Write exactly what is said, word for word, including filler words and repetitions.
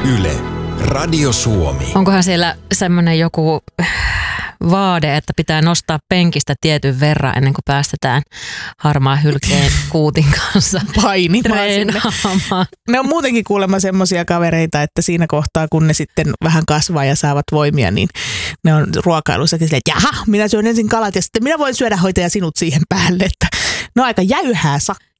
Yle, Radio Suomi. Onkohan siellä semmoinen joku vaade, että pitää nostaa penkistä tietyn verran ennen kuin päästetään harmaa hylkeen kuutin kanssa painimaan sinne. Ne on muutenkin kuulemma semmoisia kavereita, että siinä kohtaa, kun ne sitten vähän kasvaa ja saavat voimia, niin ne on ruokailussakin silleen, että jaha, minä syön ensin kalat ja sitten minä voin syödä hoitaja sinut siihen päälle. Että ne on aika jäyhää sakkaa.